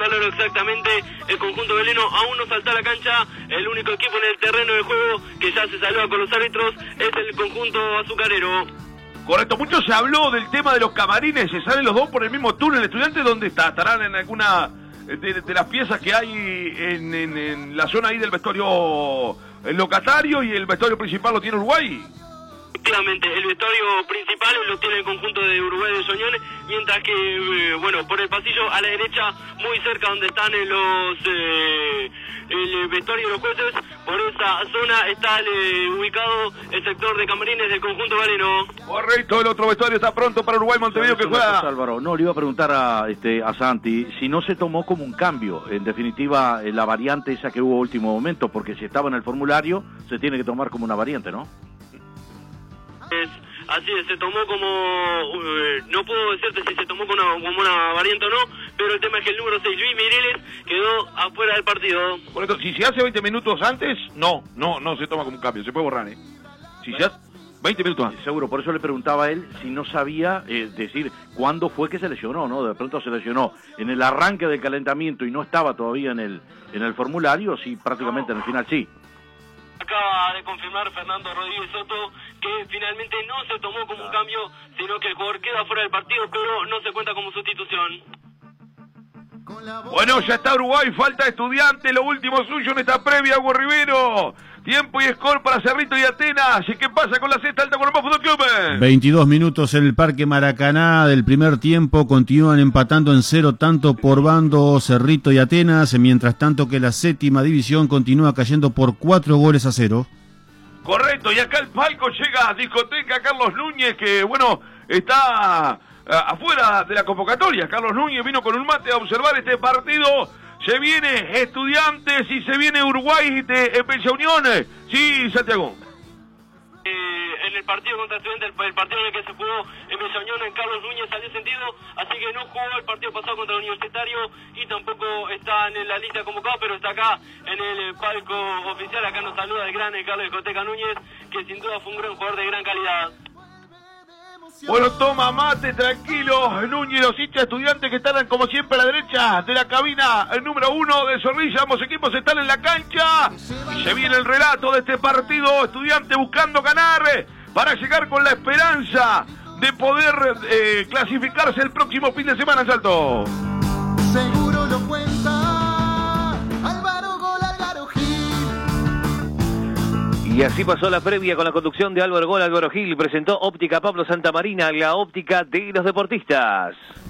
contarlo exactamente, el conjunto veleno aún no salta a la cancha. El único equipo en el terreno de juego que ya se saluda con los árbitros es el conjunto azucarero. Correcto, mucho se habló del tema de los camarines, se salen los dos por el mismo túnel. ¿El Estudiante dónde está? ¿Estarán en alguna de las piezas que hay en la zona ahí del vestuario locatario, y el vestuario principal lo tiene Uruguay? Efectivamente, el vestuario principal lo tiene el conjunto de Uruguay de Soñón, mientras que, por el pasillo a la derecha, muy cerca donde están el vestuario de los jueces, por esa zona está ubicado el sector de camarines del conjunto valeno. Correcto, el otro vestuario está pronto para Uruguay Montevideo, que juega... Álvaro, no, le iba a preguntar a Santi si no se tomó como un cambio, en definitiva, la variante esa que hubo último momento, porque si estaba en el formulario, se tiene que tomar como una variante, ¿no? Así es, se tomó como, no puedo decirte si se tomó como una variante o no, pero el tema es que el número 6, Luis Mireles, quedó afuera del partido. Por eso, si se hace 20 minutos antes, no se toma como un cambio, se puede borrar, Si se hace 20 minutos antes. Seguro, por eso le preguntaba a él si no sabía decir cuándo fue que se lesionó, ¿no? De pronto se lesionó en el arranque del calentamiento y no estaba todavía en el formulario, sí, prácticamente en el final sí. Acaba de confirmar Fernando Rodríguez Soto que finalmente no se tomó como un cambio, sino que el jugador queda fuera del partido, pero no se cuenta como sustitución. Bueno, ya está Uruguay, falta Estudiante, lo último suyo en esta previa, Hugo Rivero. Tiempo y score para Cerrito y Atenas. ¿Y qué pasa con la sexta alta Coronel Fútbol Club? 22 minutos en el Parque Maracaná del primer tiempo. Continúan empatando en 0 tanto por bando Cerrito y Atenas. Mientras tanto que la séptima división continúa cayendo por 4-0. Correcto, y acá el palco llega a Discoteca Carlos Núñez, que está afuera de la convocatoria. Carlos Núñez vino con un mate a observar este partido. Se viene Estudiantes y se viene Uruguay de Bella Unión. Sí, Santiago. En el partido contra Estudiantes, el partido en el que se jugó en Bella Unión, en Carlos Núñez salió sentido, así que no jugó el partido pasado contra el Universitario y tampoco está en la lista convocado, pero está acá en el palco oficial. Acá nos saluda el gran Carlos Discoteca Núñez, que sin duda fue un gran jugador de gran calidad. Bueno, toma mate, tranquilo, Núñez, los hinchas Estudiantes que están como siempre a la derecha de la cabina, el número 1 de Zorrilla. Ambos equipos están en la cancha y se viene el relato de este partido. Estudiante buscando ganar para llegar con la esperanza de poder clasificarse el próximo fin de semana en Salto. Seguro lo cuenta Álvaro Gol, Álvaro Gil. Y así pasó la previa con la conducción de Álvaro Gol, Álvaro Gil. Presentó Óptica Pablo Santamarina, la óptica de los deportistas.